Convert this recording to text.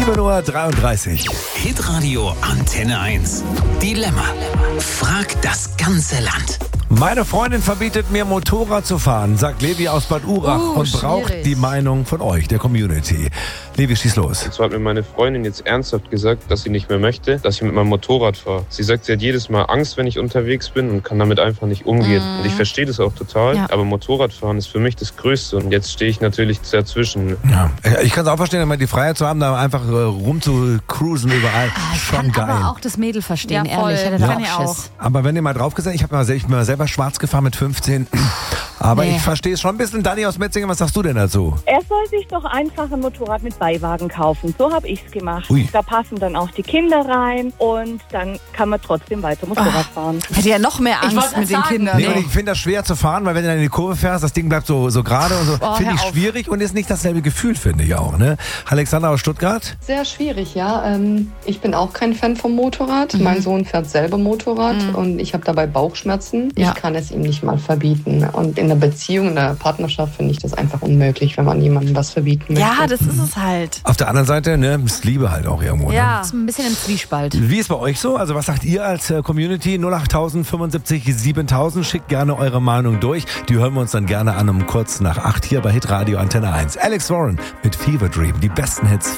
7:33 Uhr. Hitradio Antenne 1. Dilemma. Frag das ganze Land. Meine Freundin verbietet mir, Motorrad zu fahren, sagt Levi aus Bad Urach und braucht die Meinung von euch, der Community. Levi, schieß los. Und zwar hat mir meine Freundin jetzt ernsthaft gesagt, dass sie nicht mehr möchte, dass ich mit meinem Motorrad fahre. Sie sagt, sie hat jedes Mal Angst, wenn ich unterwegs bin und kann damit einfach nicht umgehen. Und ich verstehe das auch total, aber Motorradfahren ist für mich das Größte und jetzt stehe ich natürlich dazwischen. Ja, ich kann es auch verstehen, immer die Freiheit zu haben, da einfach rum zu cruisen überall. Ich kann aber auch das Mädel verstehen, ehrlich. Ich hätte da auch Schiss. Aber wenn ihr mal drauf gesagt, ich bin mal selber schwarz gefahren mit 15. Aber ich verstehe es schon ein bisschen. Dani aus Metzingen, was sagst du denn dazu? Er soll sich doch einfach ein Motorrad mit Beiwagen kaufen. So habe ich es gemacht. Da passen dann auch die Kinder rein und dann kann man trotzdem weiter Motorrad fahren. Hätte ja noch mehr Angst mit den Kindern. Nee, ich finde das schwer zu fahren, weil wenn du dann in die Kurve fährst, das Ding bleibt so gerade und so. Finde ich schwierig und ist nicht dasselbe Gefühl, finde ich auch. Ne? Alexander aus Stuttgart? Sehr schwierig, ja. Ich bin auch kein Fan vom Motorrad. Mein Sohn fährt selber Motorrad und ich habe dabei Bauchschmerzen. Ich kann es ihm nicht mal verbieten. Und in der Beziehung, in der Partnerschaft finde ich das einfach unmöglich, wenn man jemandem was verbieten möchte. Ja, das ist es halt. Auf der anderen Seite, ne, ist Liebe halt auch irgendwo. Ja, ne? ist ein bisschen im Zwiespalt. Wie ist bei euch so? Also was sagt ihr als Community? 08000 75 7000. Schickt gerne eure Meinung durch. Die hören wir uns dann gerne an um kurz nach 8 hier bei Hitradio Antenne 1. Alex Warren mit Fever Dream. Die besten Hits